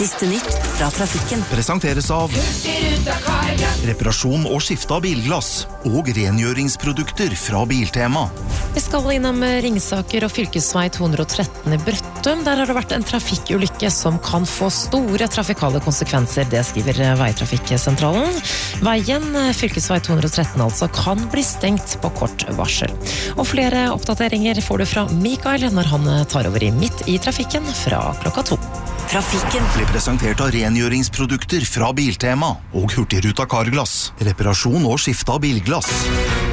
Siste nytt fra trafikken. Presenteres av reparasjon og skifte av bilglass og rengjøringsprodukter fra Biltema. Vi skal innom Ringsaker og fylkesvei 213 i Brøttum. Der har det vært en trafikkulykke som kan få store trafikale konsekvenser. Det skriver Veitrafikksentralen. Veien, fylkesvei 213 altså, kan bli stengt på kort varsel. Og flere oppdateringer får du fra Mikael når han tar over i Midt i trafikken fra klokka 2. Trafikken Blir presentert av rengjøringsprodukter fra Biltema og Hurtigruta Carglass. Reparasjon og skifte av bilglass.